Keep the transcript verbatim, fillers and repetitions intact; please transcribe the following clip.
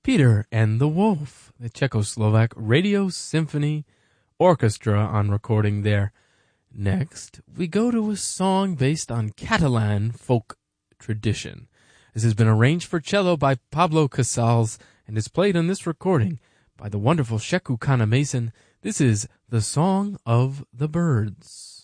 Peter and the Wolf, the Czechoslovak Radio Symphony Orchestra on recording there. Next, we go to a song based on Catalan folk tradition. This has been arranged for cello by Pablo Casals and is played on this recording by the wonderful Sheku Kana Mason. This is The Song of the Birds.